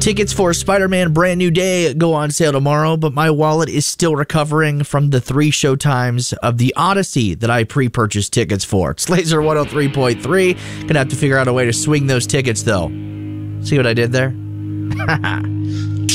Tickets for Spider-Man Brand New Day go on sale tomorrow, but my wallet is still recovering from the 3 showtimes of The Odyssey that I pre-purchased tickets for. It's Laser 103.3. Gonna have to figure out a way to swing those tickets, though. See what I did there?